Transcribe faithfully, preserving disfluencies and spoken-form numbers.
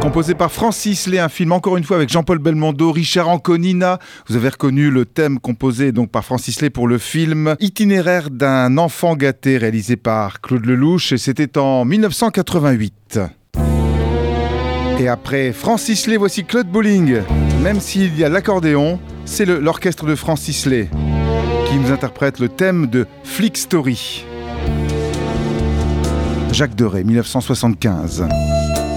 Composé par Francis Lay, un film encore une fois avec Jean-Paul Belmondo, Richard Anconina. Vous avez reconnu le thème composé donc par Francis Lay pour le film Itinéraire d'un enfant gâté, réalisé par Claude Lelouch, et c'était en mille neuf cent quatre-vingt-huit. Et après Francis Lay, voici Claude Bolling. Même s'il y a l'accordéon, c'est le, l'orchestre de Francis Lay qui nous interprète le thème de Flick Story. Jacques Deray, mille neuf cent soixante-quinze.